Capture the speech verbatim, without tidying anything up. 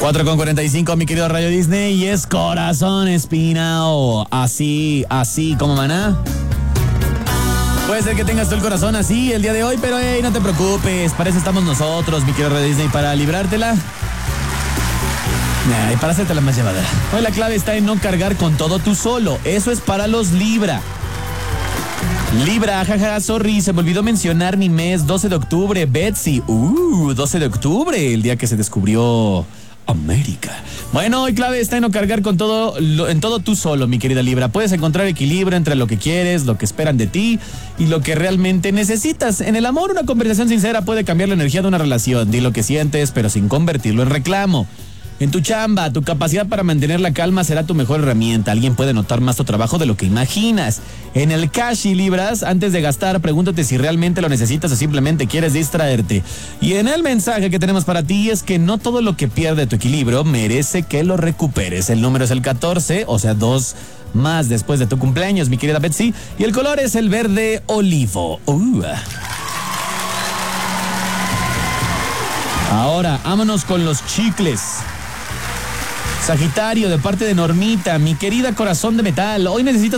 cuatro con cuarenta y cinco, mi querido Radio Disney, y es Corazón Espinao. Así, así como Maná. Puede ser que tengas tú el corazón así el día de hoy, pero hey, no te preocupes, para eso estamos nosotros, mi querido Radio Disney, para librártela. Y para hacértela más llevadera. Hoy la clave está en no cargar con todo tú solo. Eso es para los Libra. Libra, jaja, sorry, se me olvidó mencionar mi mes, doce de octubre, Betsy. Uh, doce de octubre, el día que se descubrió América. Bueno, hoy clave está en no cargar con todo, lo, en todo tú solo, mi querida Libra. Puedes encontrar equilibrio entre lo que quieres, lo que esperan de ti y lo que realmente necesitas. En el amor, una conversación sincera puede cambiar la energía de una relación. Di lo que sientes, pero sin convertirlo en reclamo. En tu chamba, tu capacidad para mantener la calma será tu mejor herramienta. Alguien puede notar más tu trabajo de lo que imaginas. En el cash y libras, antes de gastar, pregúntate si realmente lo necesitas o simplemente quieres distraerte. Y en el mensaje que tenemos para ti es que no todo lo que pierde tu equilibrio merece que lo recuperes. El número es el catorce, o sea, dos más después de tu cumpleaños, mi querida Betsy. Y el color es el verde olivo. Uh. Ahora, vámonos con los chicles. Sagitario, de parte de Normita, mi querida corazón de metal, hoy necesitas